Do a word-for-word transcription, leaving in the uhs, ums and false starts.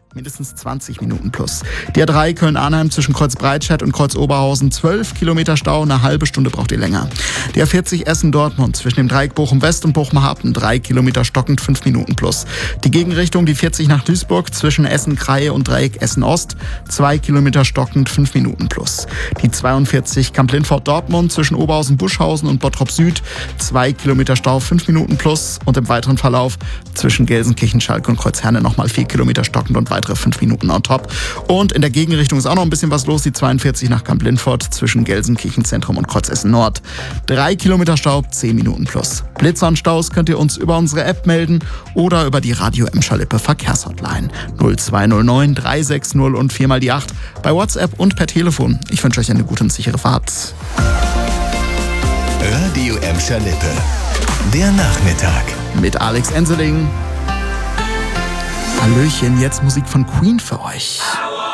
mindestens zwanzig Minuten plus. Die A drei Köln-Arnheim zwischen Kreuz Breitscheid und Kreuz Oberhausen, zwölf Kilometer Stau, eine halbe Stunde braucht ihr länger. Die A vierzig Essen-Dortmund zwischen dem Dreieck Bochum-West und Bochum-Hafen, drei Kilometer stockend, fünf Minuten plus. Die Gegenrichtung, die vierzig nach Duisburg zwischen Essen-Kreie und Dreieck Essen-Ost, zwei Kilometer stockend, fünf Minuten plus. Die zweiundvierzig Kamp-Lindfort-Dortmund zwischen Oberhausen-Buschhausen und Bottrop-Süd, zwei Kilometer Stau, fünf Minuten plus. Und im weiteren Verlauf zwischen Gelsenkirchen-Schalke und Kreuzherne nochmal vier Kilometer stockend und weitere fünf Minuten on top. Und in der Gegenrichtung ist auch noch ein bisschen was los. Die zweiundvierzig nach Kamp-Lindfort zwischen Gelsenkirchen-Zentrum und Kreuz-Essen-Nord. Drei Kilometer Stau, zehn Minuten plus. Blitzer und Staus könnt ihr uns über unsere App melden oder über die Radio Emscher-Lippe Verkehrshotline null zwei null neun drei sechs null und vier mal die acht bei WhatsApp und per Telefon. Ich wünsche euch eine gute und sichere Fahrt. Radio Emscher-Lippe. Der Nachmittag. Mit Alex Enseling. Hallöchen, jetzt Musik von Queen für euch.